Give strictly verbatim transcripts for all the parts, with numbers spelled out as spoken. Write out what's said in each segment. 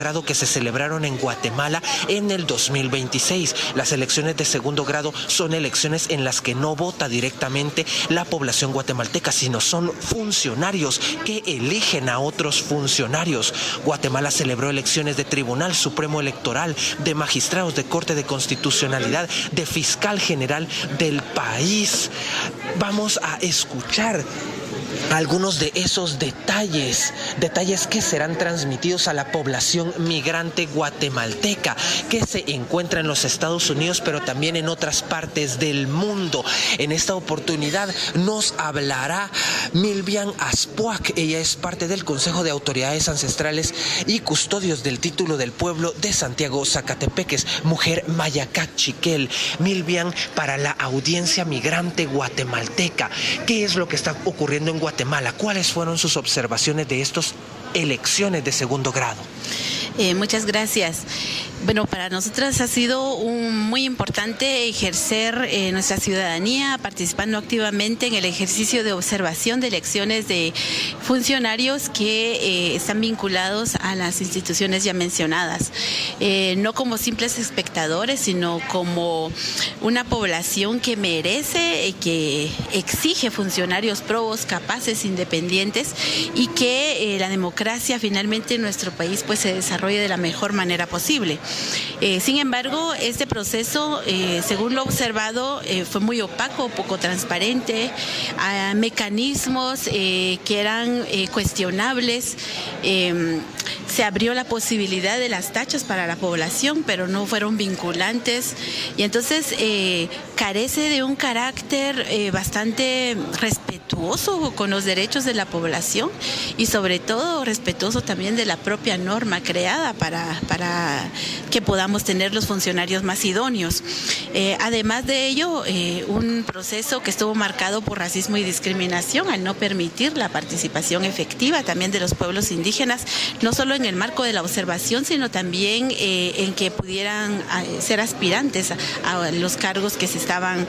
grado que se celebraron en Guatemala en el dos mil veintiséis. Las elecciones de segundo grado son elecciones en las que no vota directamente la población guatemalteca, sino son funcionarios que eligen a otros funcionarios. Guatemala celebró elecciones de Tribunal Supremo Electoral, de magistrados de Corte de Constitucionalidad, de fiscal general del país. Vamos a escuchar algunos de esos detalles, detalles que serán transmitidos a la población migrante guatemalteca que se encuentra en los Estados Unidos, pero también en otras partes del mundo. En esta oportunidad nos hablará Milvian Aspuac. Ella es parte del Consejo de Autoridades Ancestrales y Custodios del Título del Pueblo de Santiago Zacatepeques, mujer Mayacac Chiquel. Milvian, para la audiencia migrante guatemalteca, ¿qué es lo que está ocurriendo en Guatemala? ¿Cuáles fueron sus observaciones de estas elecciones de segundo grado? Eh, muchas gracias. Bueno, para nosotras ha sido un, muy importante ejercer eh, nuestra ciudadanía, participando activamente en el ejercicio de observación de elecciones de funcionarios que eh, están vinculados a las instituciones ya mencionadas. Eh, no como simples espectadores, sino como una población que merece, eh, que exige funcionarios probos, capaces, independientes, y que eh, la democracia finalmente en nuestro país pues se desarrolle de la mejor manera posible. Eh, sin embargo, este proceso, eh, según lo observado, eh, fue muy opaco, poco transparente, a mecanismos eh, que eran eh, cuestionables. Eh, se abrió la posibilidad de las tachas para la población, pero no fueron vinculantes, y entonces eh, carece de un carácter eh, bastante respetuoso con los derechos de la población y sobre todo respetuoso también de la propia norma creada para, para que podamos tener los funcionarios más idóneos. Eh, además de ello, eh, un proceso que estuvo marcado por racismo y discriminación al no permitir la participación efectiva también de los pueblos indígenas, no solo en el marco de la observación, sino también eh, en que pudieran eh, ser aspirantes a, a los cargos que se estaban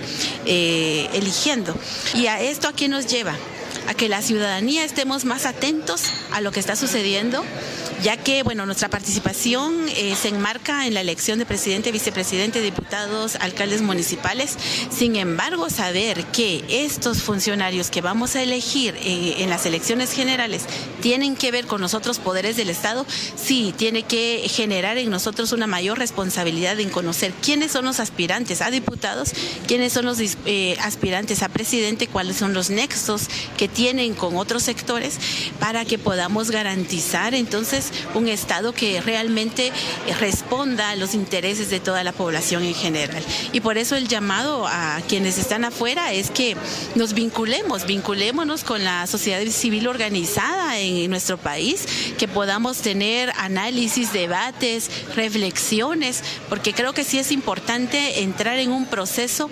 eh, eligiendo. Y a esto, ¿a qué nos lleva? A que la ciudadanía estemos más atentos a lo que está sucediendo, ya que, bueno, nuestra participación eh, se enmarca en la elección de presidente, vicepresidente, diputados, alcaldes municipales. Sin embargo, saber que estos funcionarios que vamos a elegir eh, en las elecciones generales tienen que ver con los otros poderes del Estado, sí, tiene que generar en nosotros una mayor responsabilidad en conocer quiénes son los aspirantes a diputados, quiénes son los eh, aspirantes a presidente, cuáles son los nexos que tienen con otros sectores, para que podamos garantizar entonces un Estado que realmente responda a los intereses de toda la población en general. Y por eso el llamado a quienes están afuera es que nos vinculemos, vinculémonos con la sociedad civil organizada en nuestro país, que podamos tener análisis, debates, reflexiones, porque creo que sí es importante entrar en un proceso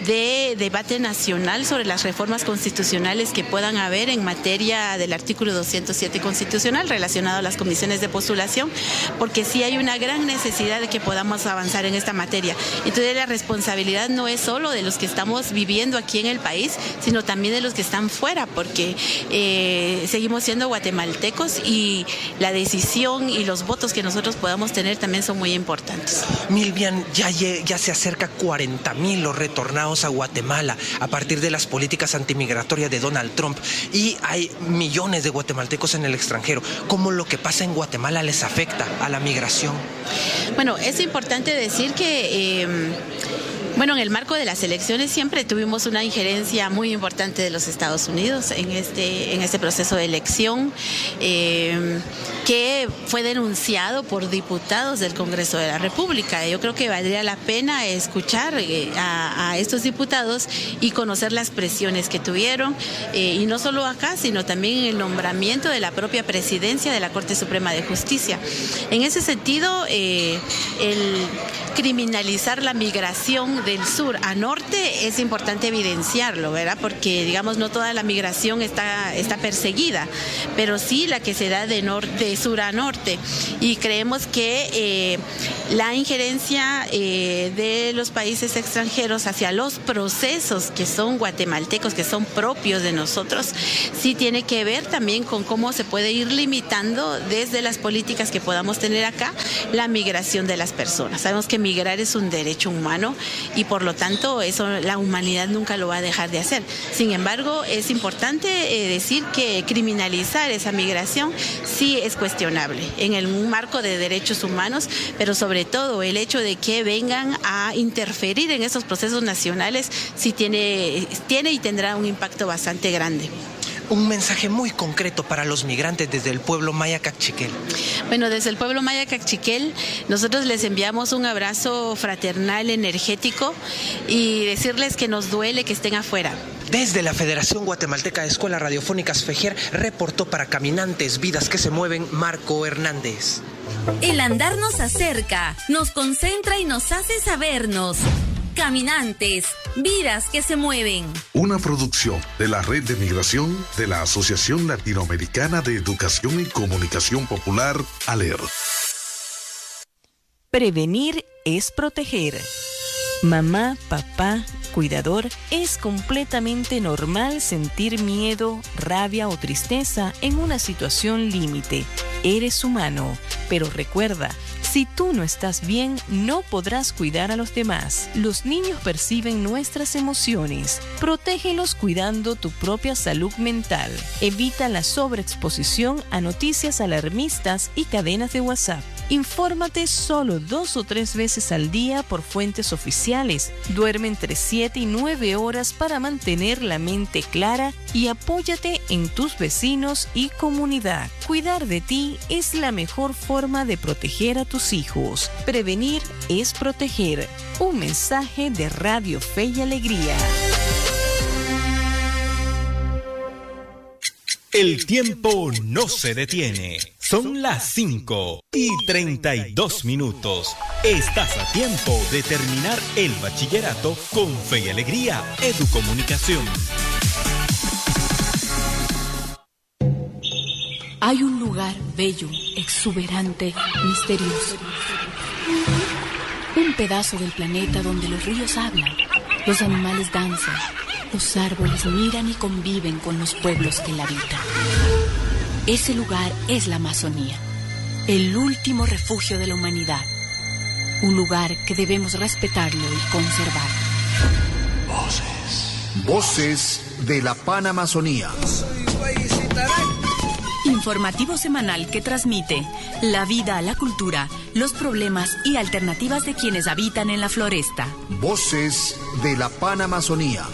de debate nacional sobre las reformas constitucionales que puedan haber en materia del artículo doscientos siete constitucional relacionado a las comisiones de postulación, porque sí hay una gran necesidad de que podamos avanzar en esta materia. Entonces la responsabilidad no es solo de los que estamos viviendo aquí en el país, sino también de los que están fuera, porque eh, seguimos siendo guatemaltecos y la decisión y los votos que nosotros podamos tener también son muy importantes. Milvian, ya, ya se acerca cuarenta mil los retornados a Guatemala a partir de las políticas antimigratorias de Donald Trump, y hay millones de guatemaltecos en el extranjero. ¿Cómo lo que pasa en Guatemala les afecta a la migración? Bueno, es importante decir que eh, bueno, en el marco de las elecciones siempre tuvimos una injerencia muy importante de los Estados Unidos en este, en este proceso de elección, eh, que fue denunciado por diputados del Congreso de la República. Yo creo que valdría la pena escuchar eh, a, a estos diputados y conocer las presiones que tuvieron, eh, y no solo acá, sino también en el nombramiento de la propia presidencia de la Corte Suprema de Justicia. En ese sentido, eh, el criminalizar la migración del sur a norte es importante evidenciarlo, ¿verdad? Porque, digamos, no toda la migración está, está perseguida, pero sí la que se da de norte de sur a norte. Y creemos que eh, la injerencia eh, de los países extranjeros hacia los procesos que son guatemaltecos, que son propios de nosotros, sí tiene que ver también con cómo se puede ir limitando desde las políticas que podamos tener acá la migración de las personas. Sabemos que migrar es un derecho humano y por lo tanto eso la humanidad nunca lo va a dejar de hacer. Sin embargo, es importante eh, decir que criminalizar esa migración sí es cuestionable en el marco de derechos humanos, pero sobre todo el hecho de que vengan a interferir en esos procesos nacionales sí tiene, tiene y tendrá un impacto bastante grande. Un mensaje muy concreto para los migrantes desde el pueblo maya Cachiquel. Bueno, desde el pueblo maya Cachiquel nosotros les enviamos un abrazo fraternal, energético y decirles que nos duele que estén afuera. Desde la Federación Guatemalteca de Escuelas Radiofónicas FEGER reportó para Caminantes, Vidas que se Mueven, Marco Hernández. El andar nos acerca, nos concentra y nos hace sabernos. Caminantes, vidas que se mueven. Una producción de la Red de Migración de la Asociación Latinoamericana de Educación y Comunicación Popular, ALER. Prevenir es proteger. Mamá, papá, cuidador, es completamente normal sentir miedo, rabia o tristeza en una situación límite. Eres humano, pero recuerda, si tú no estás bien, no podrás cuidar a los demás. Los niños perciben nuestras emociones. Protégelos cuidando tu propia salud mental. Evita la sobreexposición a noticias alarmistas y cadenas de WhatsApp. Infórmate solo dos o tres veces al día por fuentes oficiales. Duerme entre siete y nueve horas para mantener la mente clara y apóyate en tus vecinos y comunidad. Cuidar de ti es la mejor forma de proteger a tus hijos. Prevenir es proteger. Un mensaje de Radio Fe y Alegría. El tiempo no se detiene. Son las cinco y treinta y dos minutos. Estás a tiempo de terminar el bachillerato con Fe y Alegría Educomunicación. Hay un lugar bello, exuberante, misterioso. Un pedazo del planeta donde los ríos hablan, los animales danzan, los árboles miran y conviven con los pueblos que la habitan. Ese lugar es la Amazonía, el último refugio de la humanidad. Un lugar que debemos respetarlo y conservar. Voces. Voces de la Panamazonía. Informativo semanal que transmite la vida, la cultura, los problemas y alternativas de quienes habitan en la floresta. Voces de la Panamazonía.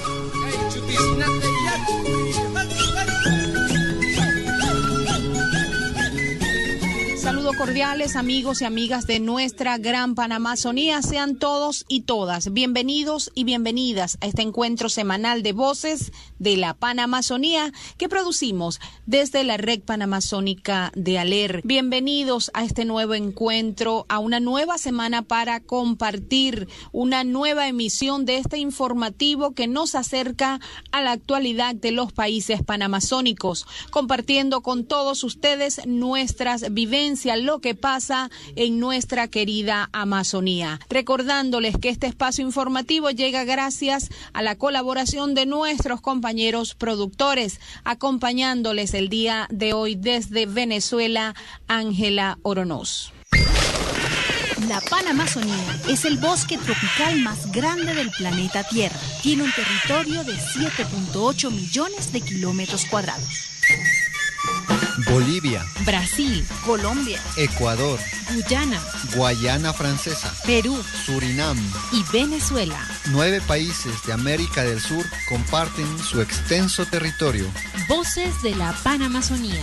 Saludos cordiales, amigos y amigas de nuestra gran Panamazonía. Sean todos y todas bienvenidos y bienvenidas a este encuentro semanal de Voces de la Panamazonía que producimos desde la Red Panamazónica de ALER. Bienvenidos a este nuevo encuentro, a una nueva semana para compartir una nueva emisión de este informativo que nos acerca a la actualidad de los países panamazónicos, compartiendo con todos ustedes nuestras vivencias, lo que pasa en nuestra querida Amazonía. Recordándoles que este espacio informativo llega gracias a la colaboración de nuestros compañeros productores, acompañándoles el día de hoy desde Venezuela, Ángela Oronoz. La Panamazonía es el bosque tropical más grande del planeta Tierra. Tiene un territorio de siete punto ocho millones de kilómetros cuadrados. Bolivia, Brasil, Colombia, Ecuador, Guyana, Guayana Francesa, Perú, Surinam y Venezuela. Nueve países de América del Sur comparten su extenso territorio. Voces de la Panamazonía.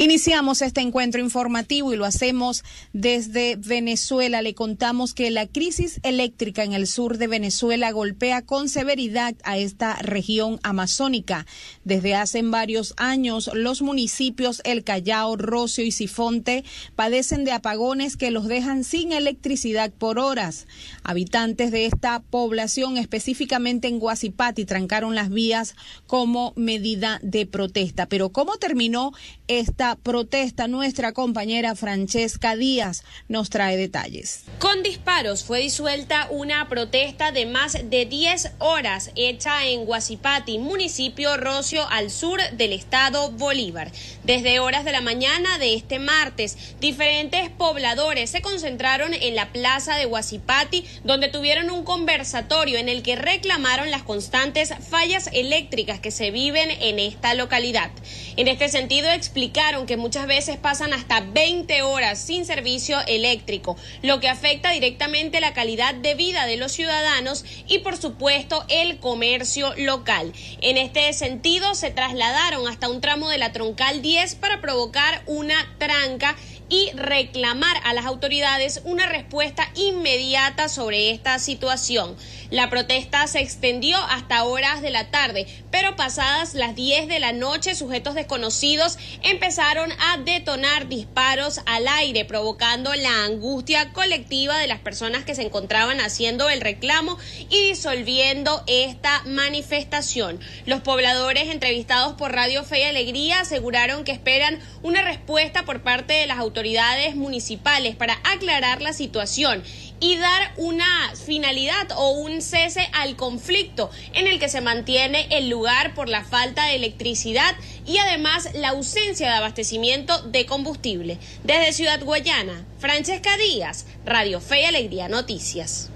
Iniciamos este encuentro informativo y lo hacemos desde Venezuela. Le contamos que la crisis eléctrica en el sur de Venezuela golpea con severidad a esta región amazónica. Desde hace varios años, los municipios El Callao, Rocio y Sifonte padecen de apagones que los dejan sin electricidad por horas. Habitantes de esta población, específicamente en Guasipati, trancaron las vías como medida de protesta. Pero ¿cómo terminó esta protesta? Nuestra compañera Francesca Díaz nos trae detalles. Con disparos fue disuelta una protesta de más de diez horas hecha en Guasipati, municipio Rocio, al sur del estado Bolívar. Desde horas de la mañana de este martes, diferentes pobladores se concentraron en la plaza de Guasipati, donde tuvieron un conversatorio en el que reclamaron las constantes fallas eléctricas que se viven en esta localidad. En este sentido, explicaron que muchas veces pasan hasta veinte horas sin servicio eléctrico, lo que afecta directamente la calidad de vida de los ciudadanos y, por supuesto, el comercio local. En este sentido, se trasladaron hasta un tramo de la Troncal diez para provocar una tranca y reclamar a las autoridades una respuesta inmediata sobre esta situación. La protesta se extendió hasta horas de la tarde, pero pasadas las diez de la noche, sujetos desconocidos empezaron a detonar disparos al aire, provocando la angustia colectiva de las personas que se encontraban haciendo el reclamo y disolviendo esta manifestación. Los pobladores entrevistados por Radio Fe y Alegría aseguraron que esperan una respuesta por parte de las autoridades municipales para aclarar la situación y dar una finalidad o un cese al conflicto en el que se mantiene el lugar por la falta de electricidad y además la ausencia de abastecimiento de combustible. Desde Ciudad Guayana, Francesca Díaz, Radio Fe y Alegría Noticias.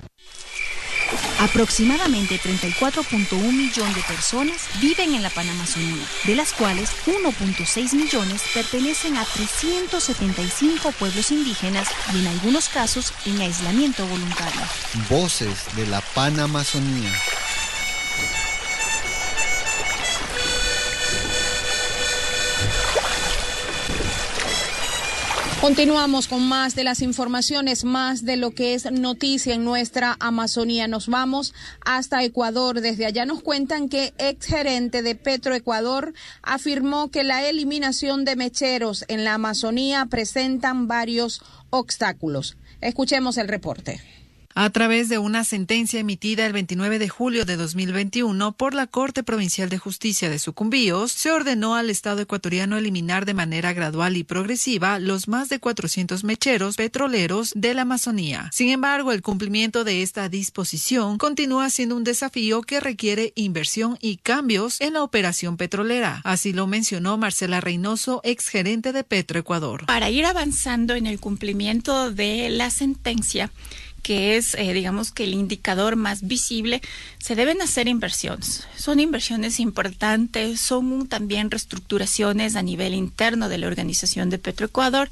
Aproximadamente treinta y cuatro punto uno millones de personas viven en la Panamazonía, de las cuales uno punto seis millones pertenecen a trescientos setenta y cinco pueblos indígenas y en algunos casos en aislamiento voluntario. Voces de la Panamazonía. Continuamos con más de las informaciones, más de lo que es noticia en nuestra Amazonía. Nos vamos hasta Ecuador. Desde allá nos cuentan que exgerente de Petroecuador afirmó que la eliminación de mecheros en la Amazonía presentan varios obstáculos. Escuchemos el reporte. A través de una sentencia emitida el veintinueve de julio de dos mil veintiuno por la Corte Provincial de Justicia de Sucumbíos, se ordenó al Estado ecuatoriano eliminar de manera gradual y progresiva los más de cuatrocientos mecheros petroleros de la Amazonía. Sin embargo, el cumplimiento de esta disposición continúa siendo un desafío que requiere inversión y cambios en la operación petrolera. Así lo mencionó Marcela Reynoso, exgerente de Petroecuador. Para ir avanzando en el cumplimiento de la sentencia, que es, eh, digamos que el indicador más visible, se deben hacer inversiones. Son inversiones importantes, son también reestructuraciones a nivel interno de la organización de Petroecuador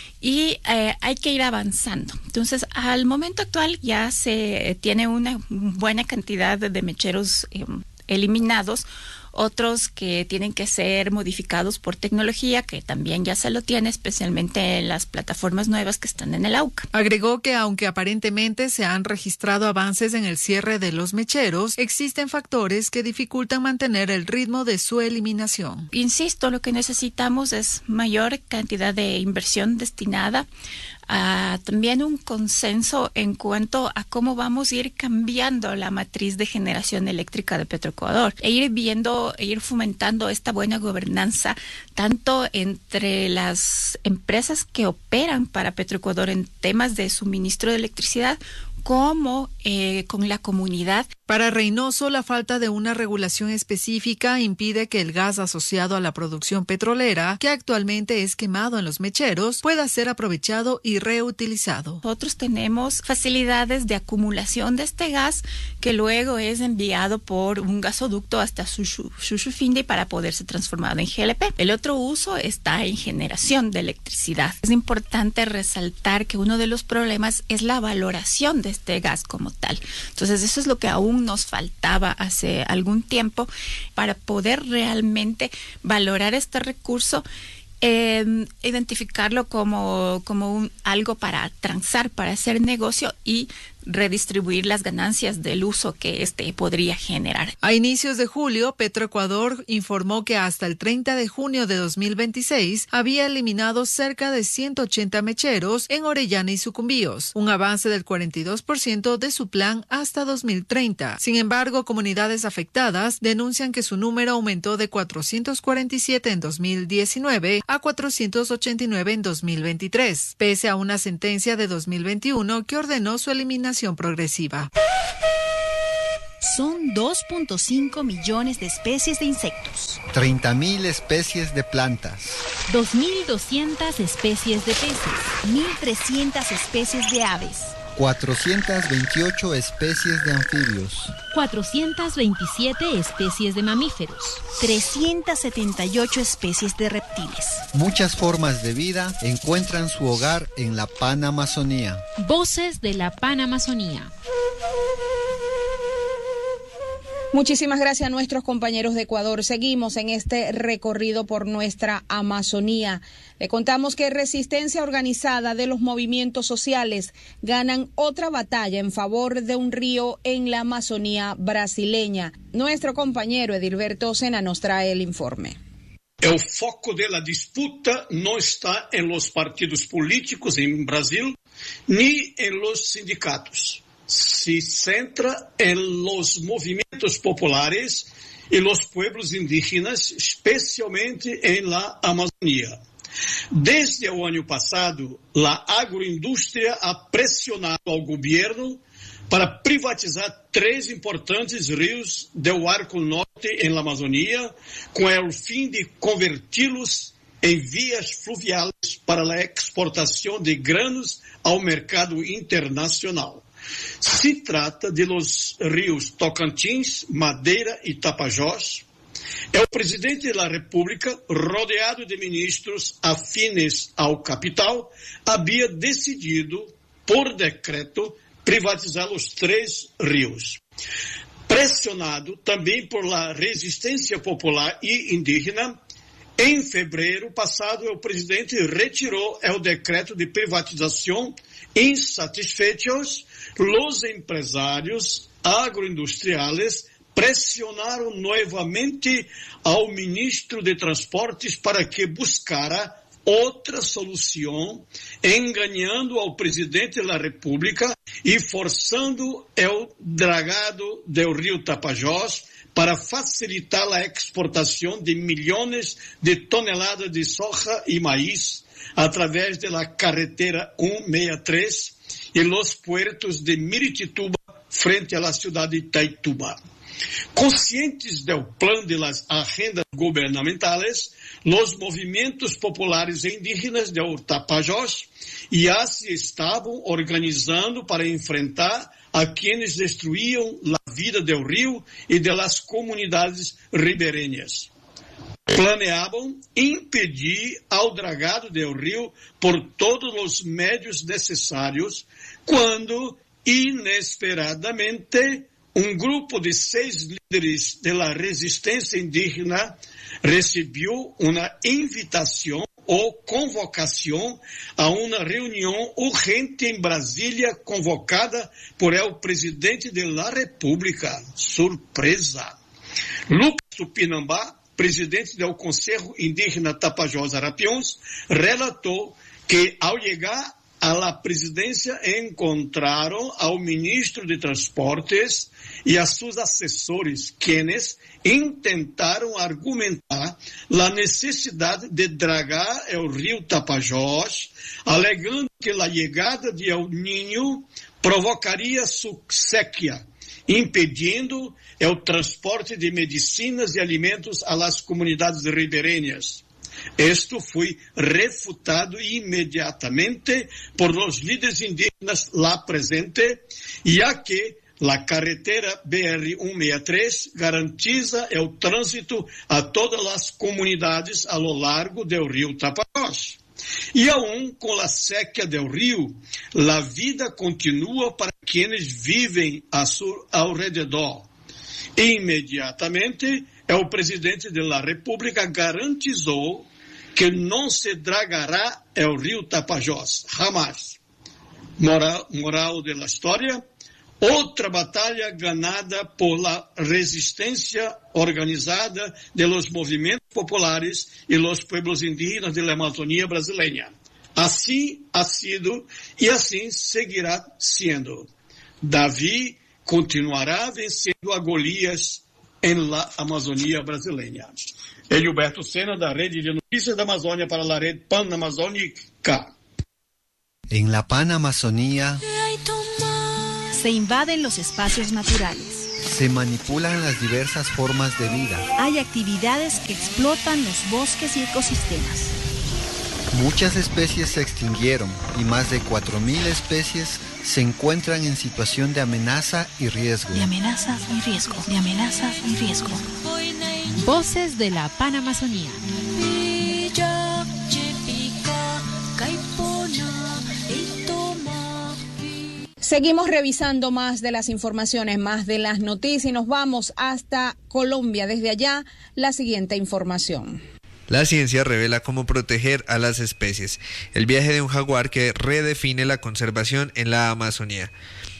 y eh, hay que ir avanzando. Entonces, al momento actual ya se tiene una buena cantidad de mecheros eh, eliminados, otros que tienen que ser modificados por tecnología, que también ya se lo tiene, especialmente en las plataformas nuevas que están en el AUCA. Agregó que aunque aparentemente se han registrado avances en el cierre de los mecheros, existen factores que dificultan mantener el ritmo de su eliminación. Insisto, lo que necesitamos es mayor cantidad de inversión destinada a también un consenso en cuanto a cómo vamos a ir cambiando la matriz de generación eléctrica de Petroecuador e ir viendo, e ir fomentando esta buena gobernanza tanto entre las empresas que operan para Petroecuador en temas de suministro de electricidad como eh, con la comunidad. Para Reynoso, la falta de una regulación específica impide que el gas asociado a la producción petrolera, que actualmente es quemado en los mecheros, pueda ser aprovechado y reutilizado. Nosotros tenemos facilidades de acumulación de este gas que luego es enviado por un gasoducto hasta Shushufindi para poder ser transformado en G L P. El otro uso está en generación de electricidad. Es importante resaltar que uno de los problemas es la valoración de este gas como tal. Entonces, eso es lo que aún nos faltaba hace algún tiempo para poder realmente valorar este recurso eh, identificarlo como, como un, algo para transar, para hacer negocio y redistribuir las ganancias del uso que este podría generar. A inicios de julio, Petroecuador informó que hasta el treinta de junio de dos mil veintiséis había eliminado cerca de ciento ochenta mecheros en Orellana y Sucumbíos, un avance del cuarenta y dos por ciento de su plan hasta dos mil treinta. Sin embargo, comunidades afectadas denuncian que su número aumentó de cuatrocientos cuarenta y siete en dos mil diecinueve a cuatrocientos ochenta y nueve en dos mil veintitrés, pese a una sentencia de dos mil veintiuno que ordenó su eliminación progresiva. Son dos punto cinco millones de especies de insectos, treinta mil especies de plantas, dos mil doscientas especies de peces, mil trescientas especies de aves, cuatrocientas veintiocho especies de anfibios, cuatrocientas veintisiete especies de mamíferos, trescientas setenta y ocho especies de reptiles. Muchas formas de vida encuentran su hogar en la Panamazonía. Voces de la Panamazonía. Muchísimas gracias a nuestros compañeros de Ecuador. Seguimos en este recorrido por nuestra Amazonía. Le contamos que Resistencia Organizada de los movimientos sociales ganan otra batalla en favor de un río en la Amazonía brasileña. Nuestro compañero Edilberto Sena nos trae el informe. El foco de la disputa no está en los partidos políticos en Brasil ni en los sindicatos. Se centra en los movimientos populares y los pueblos indígenas, especialmente en la Amazonía. Desde el año pasado, la agroindustria ha presionado al gobierno para privatizar tres importantes ríos del Arco Norte en la Amazonía, con el fin de converti-los em vias fluviales para a exportação de granos ao mercado internacional. Se trata de los rios Tocantins, Madeira e Tapajós. O presidente da República, rodeado de ministros afines ao capital, havia decidido, por decreto, privatizar os três rios. Pressionado também por la resistência popular e indígena, em fevereiro passado, o presidente retirou o decreto de privatização. Insatisfeitos, os empresários agroindustriais pressionaram novamente ao ministro de Transportes para que buscara outra solução, enganando ao presidente da República e forçando o dragado do rio Tapajós para facilitar a exportação de milhões de toneladas de soja e maíz através da carretera cento e sessenta e três e los puertos de Miritituba frente à cidade de Itaituba. Conscientes do plano de las agendas governamentais, os movimentos populares indígenas de Tapajós já se estavam organizando para enfrentar a quienes destruíam a vida do rio e de las comunidades ribeirinhas. Planeavam impedir ao dragado do rio por todos os meios necessários, quando, inesperadamente, um grupo de seis líderes da resistência indígena recebeu uma invitação ou convocação a uma reunião urgente em Brasília, convocada por el presidente da República. Surpresa! Lucas Tupinambá, presidente do Conselho Indígena Tapajós Arapiões, relatou que, ao chegar à presidência, encontraram ao ministro de Transportes e a seus assessores, quienes intentaram argumentar a necessidade de dragar o rio Tapajós, alegando que a chegada de El Niño provocaria sua sequia, impedindo o transporte de medicinas e alimentos a las comunidades ribeirinhas. Isto foi refutado imediatamente por los líderes indígenas lá presentes, já que a carretera B R cento e sessenta e três garantiza o trânsito a todas as comunidades a lo largo do rio Tapajós. E aún com a sequia do rio, a vida continua para quienes vivem a seu alrededor. Imediatamente, o presidente da República garantizou que não se dragará é o rio Tapajós, jamais. Moral, moral da história, outra batalha ganada por la resistência organizada de los movimentos populares e los pueblos indígenas de la Amazônia brasileira. Assim ha sido e assim seguirá sendo. Davi continuará vencendo a Golias em la Amazônia brasileira. Gilberto Sena, da Rede de Notícias da Amazônia para a Rede Panamazônica. En la Panamazonía se invaden los espacios naturales. Se manipulan las diversas formas de vida. Hay actividades que explotan los bosques y ecosistemas. Muchas especies se extinguieron y más de cuatro mil especies se encuentran en situación de amenaza y riesgo. De amenaza y riesgo. De amenaza y riesgo. Voces de la Panamazonía. Seguimos revisando más de las informaciones, más de las noticias y nos vamos hasta Colombia. Desde allá, la siguiente información. La ciencia revela cómo proteger a las especies. El viaje de un jaguar que redefine la conservación en la Amazonía.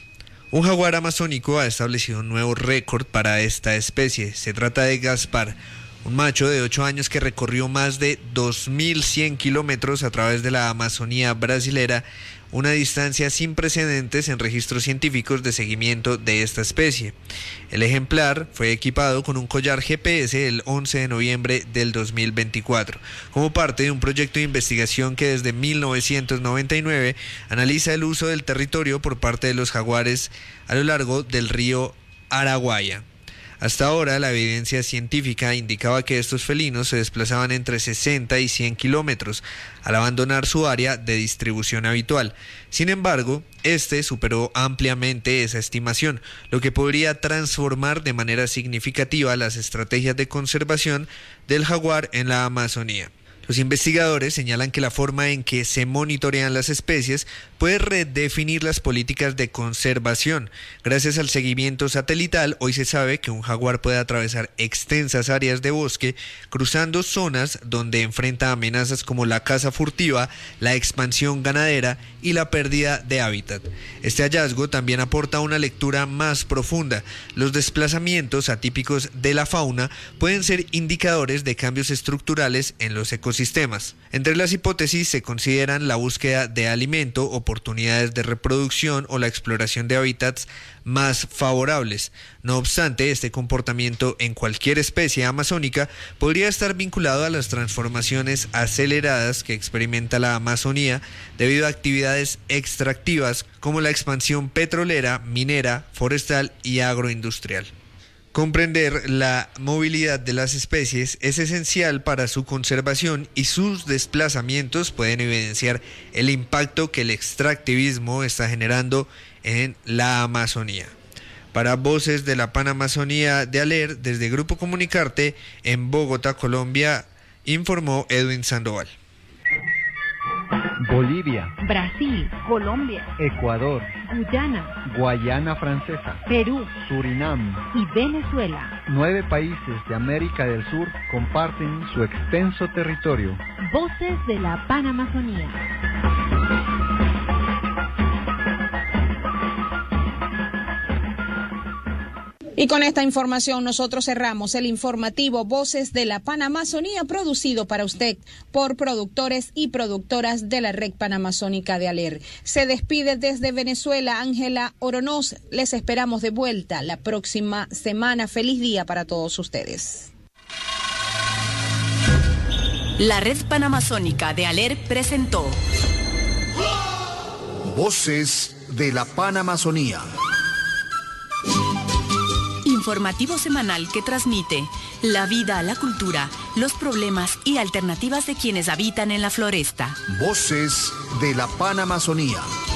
Un jaguar amazónico ha establecido un nuevo récord para esta especie. Se trata de Gaspar, un macho de ocho años que recorrió más de dos mil cien kilómetros a través de la Amazonía brasilera, una distancia sin precedentes en registros científicos de seguimiento de esta especie. El ejemplar fue equipado con un collar G P S el once de noviembre del dos mil veinticuatro, como parte de un proyecto de investigación que desde mil novecientos noventa y nueve analiza el uso del territorio por parte de los jaguares a lo largo del río Araguaia. Hasta ahora, la evidencia científica indicaba que estos felinos se desplazaban entre sesenta y cien kilómetros al abandonar su área de distribución habitual. Sin embargo, este superó ampliamente esa estimación, lo que podría transformar de manera significativa las estrategias de conservación del jaguar en la Amazonía. Los investigadores señalan que la forma en que se monitorean las especies puede redefinir las políticas de conservación. Gracias al seguimiento satelital, hoy se sabe que un jaguar puede atravesar extensas áreas de bosque, cruzando zonas donde enfrenta amenazas como la caza furtiva, la expansión ganadera y la pérdida de hábitat. Este hallazgo también aporta una lectura más profunda. Los desplazamientos atípicos de la fauna pueden ser indicadores de cambios estructurales en los ecosistemas. Sistemas. Entre las hipótesis se consideran la búsqueda de alimento, oportunidades de reproducción o la exploración de hábitats más favorables. No obstante, este comportamiento en cualquier especie amazónica podría estar vinculado a las transformaciones aceleradas que experimenta la Amazonía debido a actividades extractivas como la expansión petrolera, minera, forestal y agroindustrial. Comprender la movilidad de las especies es esencial para su conservación y sus desplazamientos pueden evidenciar el impacto que el extractivismo está generando en la Amazonía. Para Voces de la Panamazonía de Aler, desde Grupo Comunicarte en Bogotá, Colombia, informó Edwin Sandoval. Bolivia, Brasil, Colombia, Ecuador, Guyana, Guayana Francesa, Perú, Surinam y Venezuela. Nueve países de América del Sur comparten su extenso territorio. Voces de la Panamazonía. Y con esta información nosotros cerramos el informativo Voces de la Panamazonía, producido para usted por productores y productoras de la Red Panamazónica de Aler. Se despide desde Venezuela Ángela Oronoz. Les esperamos de vuelta la próxima semana. Feliz día para todos ustedes. La Red Panamazónica de Aler presentó Voces de la Panamazonía. Informativo semanal que transmite la vida, la cultura, los problemas y alternativas de quienes habitan en la floresta. Voces de la Panamazonía.